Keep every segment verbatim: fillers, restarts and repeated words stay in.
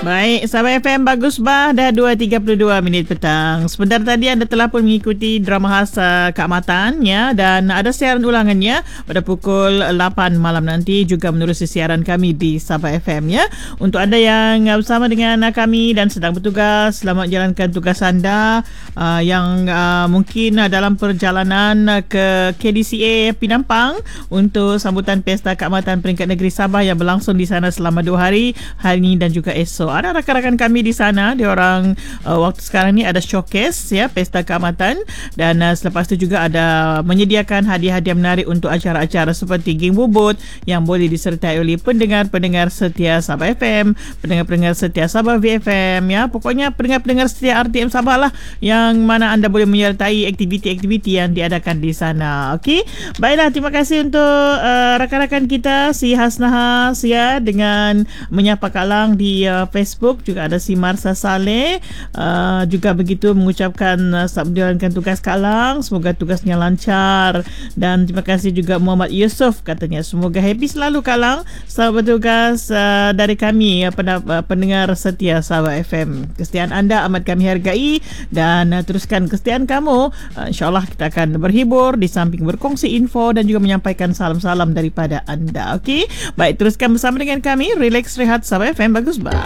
Baik, sahabat F M, bagus bah, dah dua tiga puluh dua minit petang. Sebentar tadi anda telah pun mengikuti drama khas uh, Kak Matan ya, dan ada siaran ulangannya pada pukul lapan malam nanti juga menerusi siaran kami di Sabah F M ya. Untuk anda yang uh, bersama dengan uh, kami dan sedang bertugas, selamat jalankan tugas anda uh, yang uh, mungkin uh, dalam perjalanan uh, ke K D C A Pinampang untuk sambutan Pesta Kak Matan Peringkat Negeri Sabah yang berlangsung di sana selama dua hari, hari ini dan juga esok. Ada rakan-rakan kami di sana, dia orang uh, waktu sekarang ni ada showcase ya, Pesta Keamatan, dan uh, selepas tu juga ada menyediakan hadiah-hadiah menarik untuk acara-acara seperti Ging Bubut yang boleh disertai oleh pendengar-pendengar setia Sabah F M, pendengar-pendengar setia Sabah V F M ya, pokoknya pendengar-pendengar setia R T M Sabah lah, yang mana anda boleh menyertai aktiviti-aktiviti yang diadakan di sana. Okey, baiklah, terima kasih untuk uh, rakan-rakan kita, si Hasnahas ya, dengan menyapa Kalang di uh, Facebook. Juga ada si Marsa Saleh uh, juga begitu mengucapkan uh, selamat menjalankan tugas Kalang, semoga tugasnya lancar. Dan terima kasih juga Muhammad Yusof, katanya semoga happy selalu Kalang, selamat bertugas uh, dari kami uh, pendengar setia Sabah F M. Kesetiaan anda amat kami hargai, dan uh, teruskan kesetiaan kamu, uh, insyaAllah kita akan berhibur di samping berkongsi info dan juga menyampaikan salam-salam daripada anda. Okey, baik, teruskan bersama dengan kami. Relax, rehat, Sabah F M, bagus bah.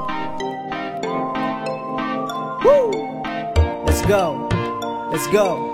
Let's go, let's go.